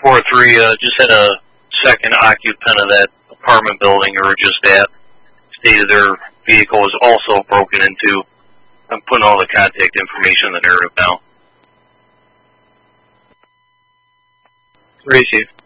4-3, just had a second occupant of that apartment building we were just at stated their vehicle was also broken into. I'm putting all the contact information in the narrative now. 3 Chief.